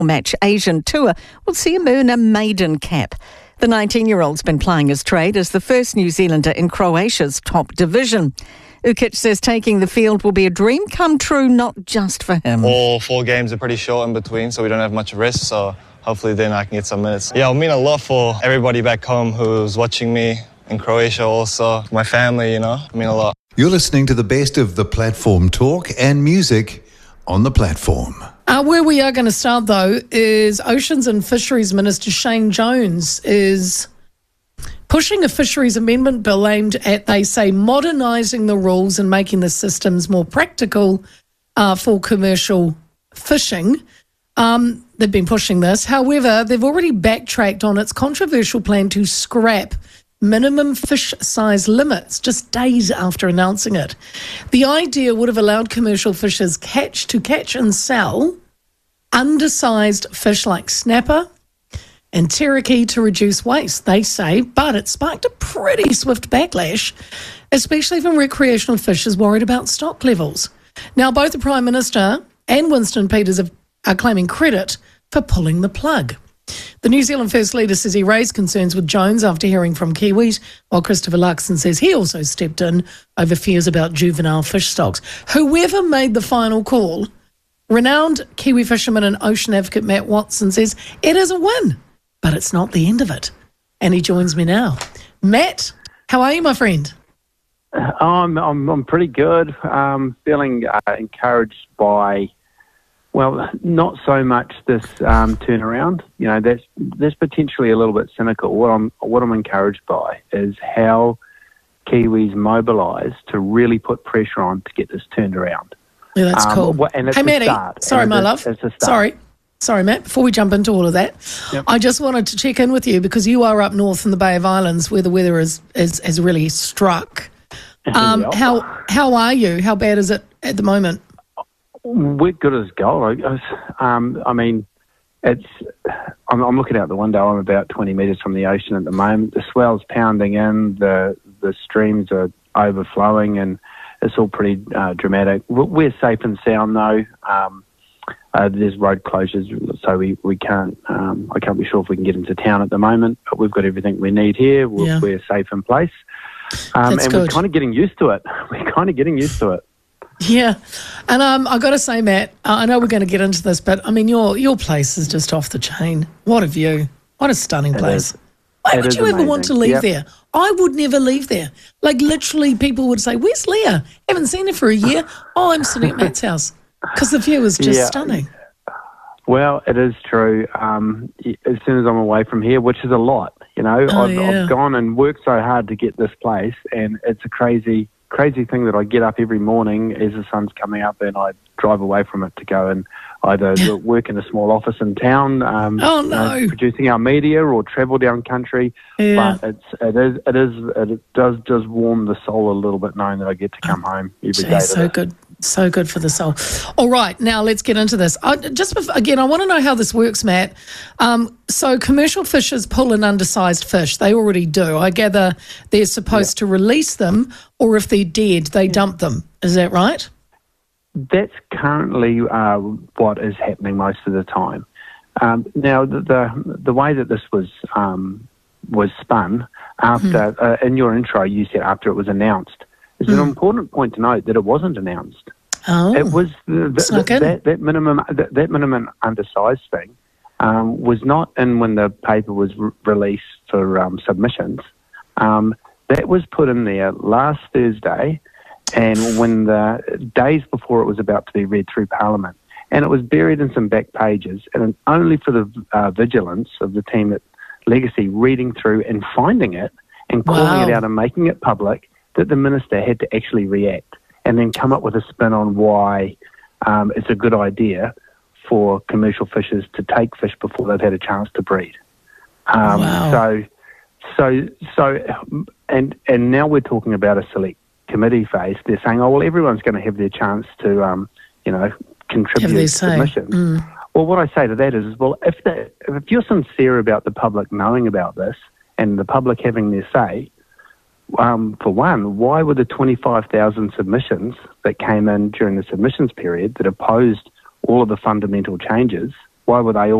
Match Asian Tour will see him earn a maiden cap. The 19-year-old's been plying his trade as the first New Zealander in Croatia's top division. Ukic says taking the field will be a dream come true, not just for him. All 4 games are pretty short in between, so we don't have much rest, so hopefully then I can get some minutes. Yeah, it'll mean a lot for everybody back home who's watching me in Croatia also. My family, it'll mean a lot. You're listening to the best of the Platform talk and music on the Platform. Where we are going to start, though, is Oceans and Fisheries Minister Shane Jones is pushing a fisheries amendment bill aimed at, they say, modernising the rules and making the systems more practical for commercial fishing. They've been pushing this. However, they've already backtracked on its controversial plan to scrap minimum fish size limits just days after announcing it. The idea would have allowed commercial fishers to catch and sell undersized fish like snapper and teriki to reduce waste, they say, but it sparked a pretty swift backlash, especially from recreational fishers worried about stock levels. Now, both the Prime Minister and Winston Peters are claiming credit for pulling the plug. The New Zealand First Leader says he raised concerns with Jones after hearing from Kiwis, while Christopher Luxon says he also stepped in over fears about juvenile fish stocks. Whoever made the final call, renowned Kiwi fisherman and ocean advocate Matt Watson says it is a win, but it's not the end of it. And he joins me now. Matt, how are you, my friend? I'm pretty good. Feeling encouraged by, well, not so much this turnaround. That's potentially a little bit cynical. What I'm encouraged by is how Kiwis mobilise to really put pressure on to get this turned around. Yeah, that's cool. And it's hey, Matty, start. Sorry, my love. It's a start. Sorry, Matt, before we jump into all of that, yep. I just wanted to check in with you because you are up north in the Bay of Islands where the weather has really struck. How are you? How bad is it at the moment? We're good as gold. I mean, I'm looking out the window. I'm about 20 metres from the ocean at the moment. The swell's pounding in. The streams are overflowing, and it's all pretty dramatic. We're safe and sound, though. There's road closures, so we can't. I can't be sure if we can get into town at the moment, but we've got everything we need here. We're safe in place, and good. We're kind of getting used to it. Yeah, and I got to say, Matt, I know we're going to get into this, but I mean, your place is just off the chain. What a view! What a stunning place! Why would you ever want to leave there? I would never leave there. Like literally, people would say, "Where's Leah? Haven't seen her for a year." Oh, I'm sitting at Matt's house because the view is just stunning. Well, it is true. As soon as I'm away from here, which is a lot, I've gone and worked so hard to get this place, and it's a crazy thing that I get up every morning as the sun's coming up and I drive away from it to go and either work in a small office in town, producing our media, or travel down country. Yeah. But it does warm the soul a little bit knowing that I get to come home every day. So good for the soul. All right, now let's get into this. I want to know how this works, Matt. So commercial fishers pull an undersized fish. They already do. I gather they're supposed to release them, or if they're dead, they dump them. Is that right? That's currently what is happening most of the time. Now, the way that this was spun after, in your intro, you said after it was announced. It's an important point to note that it wasn't announced. Oh, it was that minimum undersized thing was not in when the paper was released for submissions. That was put in there last Thursday, and when the days before it was about to be read through Parliament, and it was buried in some back pages, and only for the vigilance of the team at Legacy reading through and finding it and calling it out and making it public, that the minister had to actually react and then come up with a spin on why it's a good idea for commercial fishers to take fish before they've had a chance to breed. And now we're talking about a select committee phase. They're saying, everyone's going to have their chance to, contribute submissions. Well, what I say to that is, if you're sincere about the public knowing about this and the public having their say, for one, why were the 25,000 submissions that came in during the submissions period that opposed all of the fundamental changes, why were they all